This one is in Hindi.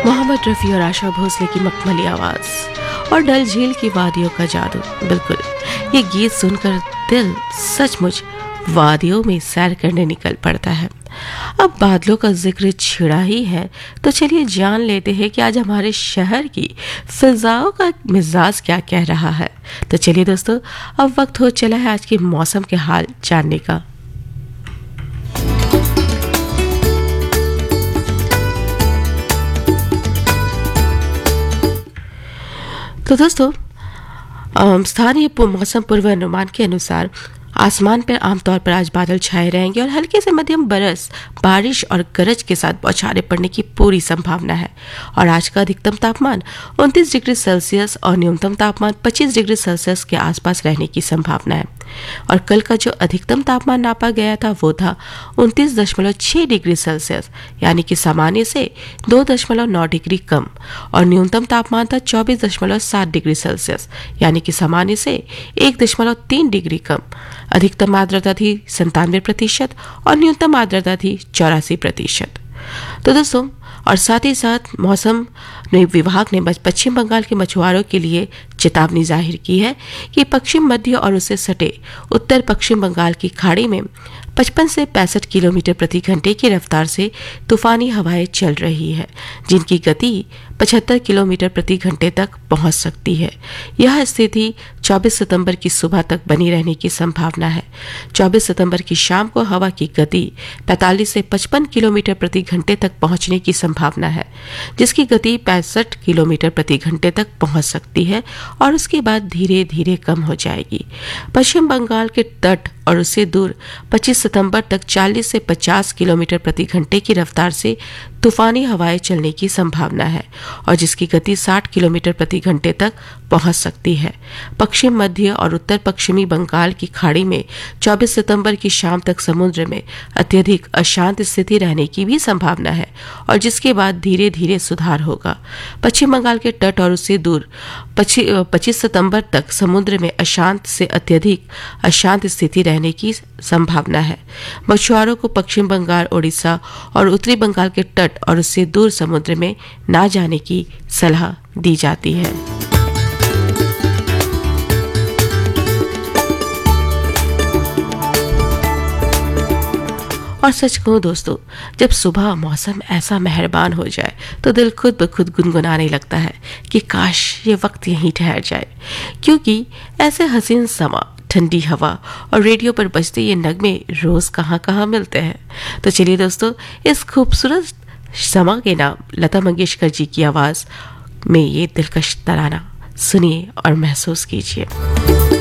मोहम्मद रफ़ी और आशा भोसले की मखमली आवाज़ और डल झील की वादियों का जादू। बिल्कुल, ये गीत सुनकर दिल सचमुच वादियों में सैर करने निकल पड़ता है। अब बादलों का जिक्र छिड़ा ही है तो चलिए जान लेते हैं कि आज हमारे शहर की फिजाओं का मिजाज क्या कह रहा है। तो चलिए दोस्तों, अब वक्त हो चला है आज के मौसम के हाल जानने का। तो दोस्तों, स्थानीय मौसम पूर्वानुमान के अनुसार आसमान पर आमतौर पर आज बादल छाए रहेंगे और हल्के से मध्यम बारिश और गरज के साथ बौछारें पड़ने की पूरी संभावना है। और आज का अधिकतम तापमान 29 डिग्री सेल्सियस और न्यूनतम तापमान 25 डिग्री सेल्सियस के आसपास रहने की संभावना है। और कल का जो अधिकतम तापमान नापा गया था वो था 29.6 डिग्री सेल्सियस, यानी कि सामान्य से 2.9 डिग्री कम। और न्यूनतम तापमान था 24.7 डिग्री सेल्सियस, यानी कि सामान्य से 1.3 डिग्री कम। अधिकतम आर्द्रता थी 97% और न्यूनतम आर्द्रता थी 84%। तो दोस्तों, और साथ ही साथ मौसम विभाग ने पश्चिम बंगाल के मछुआरों के लिए चेतावनी जाहिर की है कि पश्चिम मध्य और उससे सटे उत्तर पश्चिम बंगाल की खाड़ी में 55 से 65 किलोमीटर प्रति घंटे की रफ्तार से तूफानी हवाएं चल रही है, जिनकी गति 75 किलोमीटर प्रति घंटे तक पहुंच सकती है। यह स्थिति 24 सितंबर की सुबह तक बनी रहने की संभावना है। 24 सितंबर की शाम को हवा की गति 45 से 55 किलोमीटर प्रति घंटे तक पहुंचने की संभावना है, जिसकी गति 65 किलोमीटर प्रति घंटे तक पहुंच सकती है और उसके बाद धीरे धीरे कम हो जाएगी। पश्चिम बंगाल के तट और उससे दूर 25 सितंबर तक 40 से 50 किलोमीटर प्रति घंटे की रफ्तार से तूफानी हवाएं चलने की संभावना है और जिसकी गति 60 किलोमीटर प्रति घंटे तक पहुंच सकती है। पश्चिम मध्य और उत्तर पश्चिमी बंगाल की खाड़ी में 24 सितंबर की शाम तक समुद्र में अत्यधिक अशांत स्थिति रहने की भी संभावना है और जिसके बाद धीरे धीरे सुधार होगा। पश्चिम बंगाल के तट और उससे दूर 25 सितंबर तक समुद्र में अशांत से अत्यधिक अशांत स्थिति रहने की संभावना है। मछुआरों को पश्चिम बंगाल, ओडिशा और उत्तरी बंगाल के तट और उससे दूर समुद्र में ना जाने की सलाह दी जाती है। और सच कहूं दोस्तों, जब सुबह मौसम ऐसा मेहरबान हो जाए तो दिल खुद ब खुद गुनगुनाने लगता है कि काश ये वक्त यहीं ठहर जाए, क्योंकि ऐसे हसीन समा, ठंडी हवा और रेडियो पर बजते ये नगमे रोज कहाँ कहाँ मिलते हैं। तो चलिए दोस्तों, इस खूबसूरत समा के नाम लता मंगेशकर जी की आवाज में ये दिलकश तराना सुनिए और महसूस कीजिए।